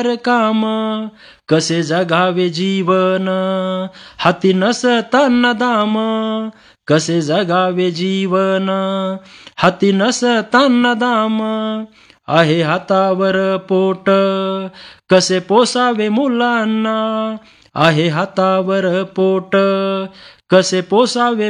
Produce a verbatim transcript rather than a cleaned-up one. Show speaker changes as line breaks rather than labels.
काम कसे जगावे जीवन, हाती नसताना दाम कसे जगावे जीवन, हाती नसताना दाम आहे हातावर पोट कसे पोसावे मुलांना, आहे हातावर पोट कसे पोसावे